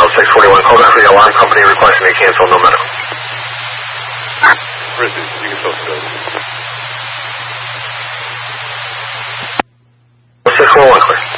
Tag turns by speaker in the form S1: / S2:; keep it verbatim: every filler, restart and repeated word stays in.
S1: six forty-one, call back for the alarm company requesting they cancel, no medical.
S2: Bridges, you can talk to
S1: six four one, clear.